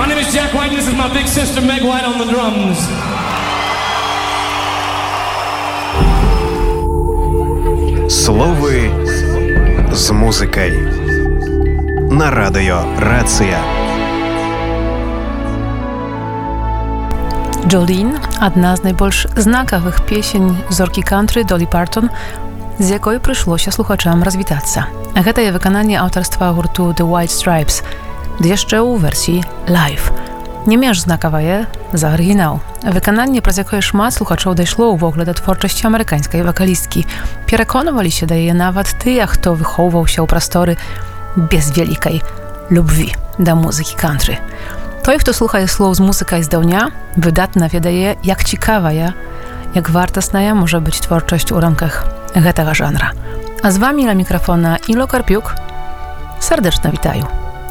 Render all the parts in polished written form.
My name is Jack White, and this is my big sister Meg White on the drums. Слови з музикою на радіо Рація. Jolene, одна з найбільш знакових пісень зоркі country Dolly Parton, з якою прийшлося слухачам розвітатися. Гэта є виконання авторства гурту The White Stripes, ды яшчэ ў версіі live. Не менш знакавае за арыгінал. Выкананне, праз якое шмат слухачоў дайшло ўвогуле да творчасці амерыканскай вакалісткі. Пераконваліся да яе нават тыя, хто выхоўваўся ў прасторы без вялікай любві да музыкі кантри. Той, хто слухае слоў з музыкай здаўня, выдатна ведае, як цікавая, як вартасная можа быць творчасць у рамках гэтага жанра. А з вамі ля мікрафона Іло Карпюк. Сардэчна вітаю.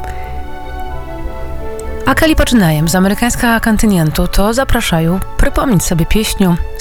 A kali poczynajem z amerykańskiego kontynentu, to zapraszają przypomnieć sobie pieśnię z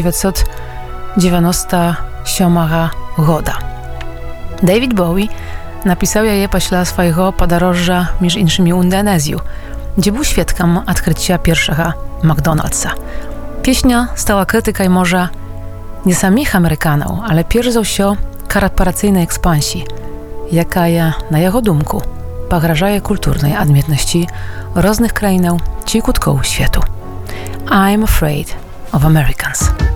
1997 года. David Bowie napisał je pośle swojego podróża między innymi w Indonezję, gdzie był świadkiem odkrycia pierwszego McDonald'sa. Pieśnia stała krytyką może nie samych Amerykanów, ale pierwszy za wszystko korporacyjnej ekspansji, jaka na jego dumku pograżaje kulturnej odmienności różnych krain czy kutków światu. I'm afraid of Americans.